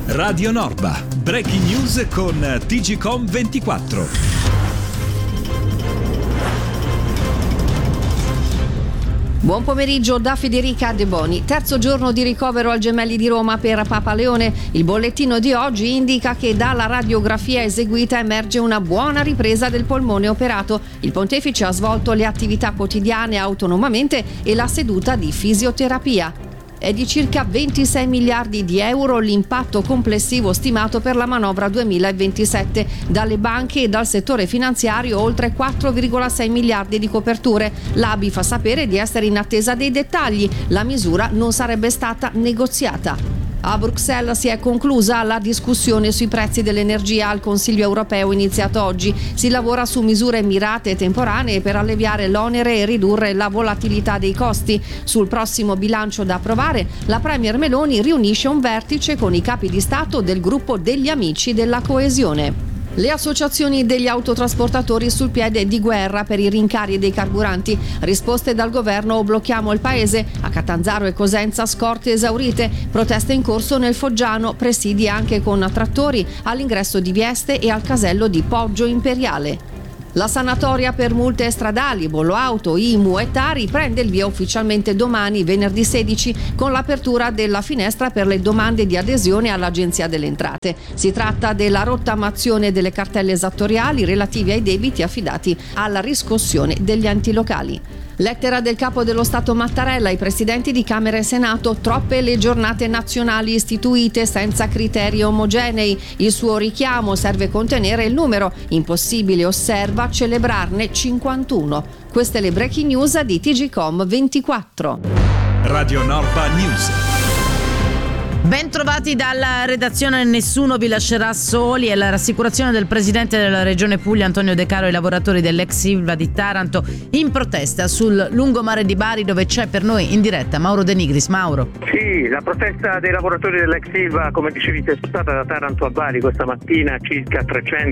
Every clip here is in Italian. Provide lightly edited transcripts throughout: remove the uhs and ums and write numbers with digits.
Radio Norba, breaking news con TGcom 24. Buon pomeriggio da Federica De Boni. Terzo giorno di ricovero al Gemelli di Roma per Papa Leone. Il bollettino di oggi indica che dalla radiografia eseguita emerge una buona ripresa del polmone operato. Il pontefice ha svolto le attività quotidiane autonomamente e la seduta di fisioterapia. È di circa 26 miliardi di euro l'impatto complessivo stimato per la manovra 2027. Dalle banche e dal settore finanziario oltre 4,6 miliardi di coperture. L'ABI fa sapere di essere in attesa dei dettagli. La misura non sarebbe stata negoziata. A Bruxelles si è conclusa la discussione sui prezzi dell'energia al Consiglio europeo iniziato oggi. Si lavora su misure mirate e temporanee per alleviare l'onere e ridurre la volatilità dei costi. Sul prossimo bilancio da approvare, la Premier Meloni riunisce un vertice con i capi di Stato del gruppo degli amici della coesione. Le associazioni degli autotrasportatori sul piede di guerra per i rincari dei carburanti. Risposte dal governo o blocchiamo il paese. A Catanzaro e Cosenza scorte esaurite. Proteste in corso nel Foggiano, presidi anche con trattori all'ingresso di Vieste e al casello di Poggio Imperiale. La sanatoria per multe stradali, bollo auto, IMU e Tari prende il via ufficialmente domani, venerdì 16, con l'apertura della finestra per le domande di adesione all'Agenzia delle Entrate. Si tratta della rottamazione delle cartelle esattoriali relative ai debiti affidati alla riscossione degli enti locali. Lettera del capo dello Stato Mattarella ai presidenti di Camera e Senato: troppe le giornate nazionali istituite senza criteri omogenei. Il suo richiamo: serve contenere il numero. Impossibile, osserva, celebrarne 51. Queste le breaking news di TGcom 24. Radio Norba News. Ben trovati dalla redazione. Nessuno vi lascerà soli, è la rassicurazione del presidente della regione Puglia Antonio De Caro ai lavoratori dell'ex Ilva di Taranto in protesta sul lungomare di Bari, dove c'è per noi in diretta Mauro De Nigris. Mauro. Sì, la protesta dei lavoratori dell'ex Ilva, come dicevi, è spostata da Taranto a Bari questa mattina. Circa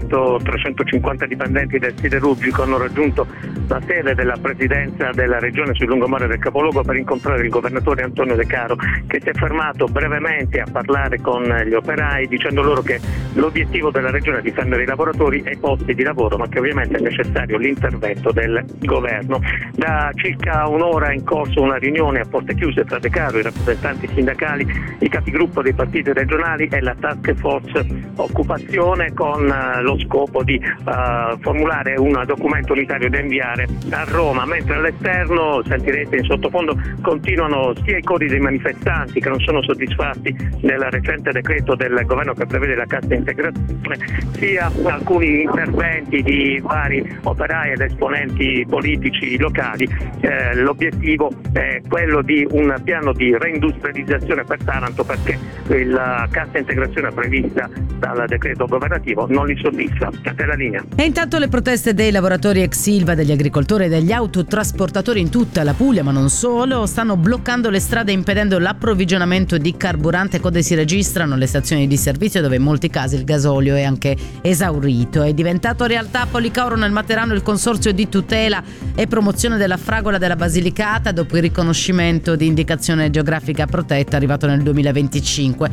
300-350 dipendenti del siderurgico hanno raggiunto la sede della presidenza della regione sul lungomare del capoluogo per incontrare il governatore Antonio De Caro, che si è fermato brevemente a parlare con gli operai, dicendo loro che l'obiettivo della regione è difendere i lavoratori e i posti di lavoro, ma che ovviamente è necessario l'intervento del governo. Da circa un'ora è in corso una riunione a porte chiuse tra De Caro, i rappresentanti sindacali, i capigruppo dei partiti regionali e la task force occupazione, con lo scopo di formulare un documento unitario da inviare a Roma, mentre all'esterno, sentirete in sottofondo, continuano sia i cori dei manifestanti che non sono soddisfatti del recente decreto del governo che prevede la cassa integrazione, sia alcuni interventi di vari operai ed esponenti politici locali. L'obiettivo è quello di un piano di reindustrializzazione per Taranto, perché la cassa integrazione prevista dal decreto governativo non li soddisfa. A te la linea. E intanto le proteste dei lavoratori ex Ilva, degli agricoltori e degli autotrasportatori in tutta la Puglia, ma non solo, stanno bloccando le strade impedendo l'approvvigionamento di carburante. Code si registrano alle stazioni di servizio, dove in molti casi il gasolio è anche esaurito. È diventato realtà a Policauro nel Materano il consorzio di tutela e promozione della fragola della Basilicata, dopo il riconoscimento di indicazione geografica protetta arrivato nel 2025.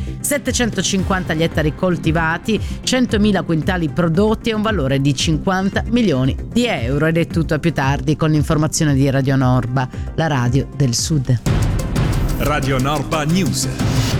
750 gli ettari coltivati, 100.000 quintali prodotti e un valore di 50 milioni di euro. Ed è tutto, a più tardi con l'informazione di Radio Norba, la radio del Sud. Radio Norba News.